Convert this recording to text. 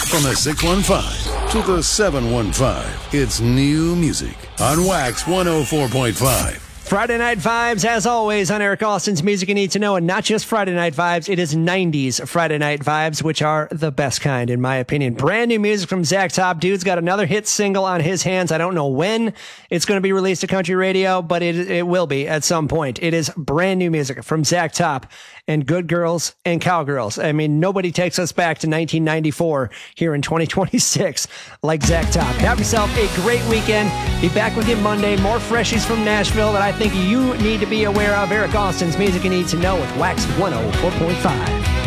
From the 615 to the 715, it's new music on Wax 104.5. Friday Night Vibes, as always, on Eric Austin's Music You Need to Know. And not just Friday Night Vibes, it is 90s Friday Night Vibes, which are the best kind, in my opinion. Brand new music from Zach Top. Dude's got another hit single on his hands. I don't know when it's going to be released to country radio, but it will be at some point. It is brand new music from Zach Top and Good Girls and Cowgirls. I mean, nobody takes us back to 1994 here in 2026 like Zach Top. Have yourself a great weekend. Be back with you Monday. More freshies from Nashville that I think you need to be aware of. Eric Austin's Music You Need to Know with Wax 104.5.